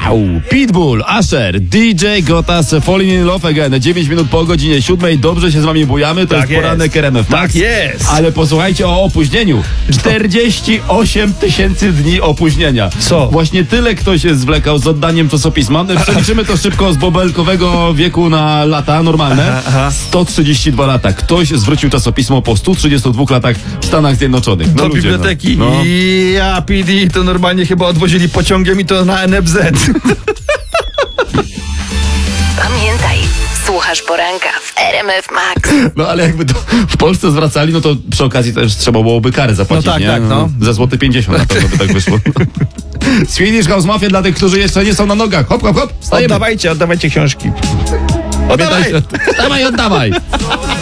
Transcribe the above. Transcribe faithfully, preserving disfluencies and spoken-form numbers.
Wow! Pitbull, Usher, D J Gotas, Falling in Love Again. dziewięć minut po godzinie siódmej. Dobrze się z wami bujamy. To Tak jest poranek R M F Max. Tak jest. Ale posłuchajcie o opóźnieniu. czterdzieści osiem tysięcy dni opóźnienia. Co? Właśnie tyle ktoś zwlekał z oddaniem czasopisma. Przeliczymy to szybko z bobelkowego wieku na lata normalne. Aha, aha. sto trzydzieści dwa lata. Ktoś zwrócił czasopismo po stu trzydziestu dwóch latach w Stanach Zjednoczonych. No Do ludzie, biblioteki. No. No. I ja, P D, to normalnie chyba odwozili pociągiem i to na N F Z. Pamiętaj, słuchasz poranka w R M F Max. No ale jakby to w Polsce zwracali, no to przy okazji też trzeba byłoby karę zapłacić, No tak, nie? tak, no. Za złoty pięćdziesiąt na pewno by tak wyszło. Swedish House Mafia dla tych, którzy jeszcze nie są na nogach. Hop, hop, hop, wstajemy. Oddawajcie, oddawajcie książki. Pamiętajcie. Dawaj, oddawaj.